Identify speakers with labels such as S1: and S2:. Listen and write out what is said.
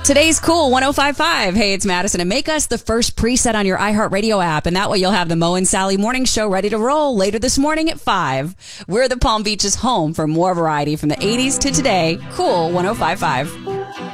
S1: Today's Cool 105.5. Hey, it's Madison, and make us the first preset on your iHeartRadio app, and that way you'll have the Mo and Sally Morning Show ready to roll later this morning at 5. We're the Palm Beach's home for more variety from the 80s to today. Cool 105.5.